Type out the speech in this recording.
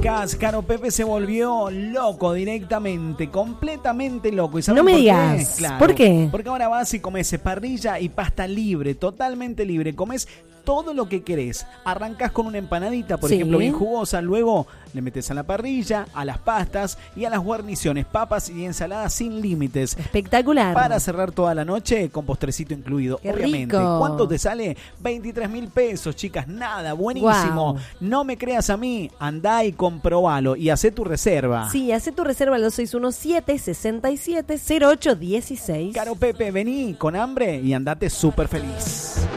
chicas, Caro Pepe se volvió loco directamente, completamente loco. ¿Y saben No me por qué? digas. Claro, ¿Por qué? Porque ahora vas y comes parrilla y pasta libre, totalmente libre. Comes todo lo que querés. Arrancás con una empanadita, por Sí. ejemplo, bien jugosa. Luego le metes a la parrilla, a las pastas y a las guarniciones, papas y ensaladas sin límites. Espectacular. Para cerrar toda la noche con postrecito incluido, Qué obviamente. rico. ¿Cuánto te sale? 23.000 pesos, chicas. Nada, buenísimo. Wow. No me creas a mí, andá y comprobalo y hacé tu reserva. Sí, hace tu reserva al 2617-670816. Caro Pepe, vení con hambre y andate súper feliz.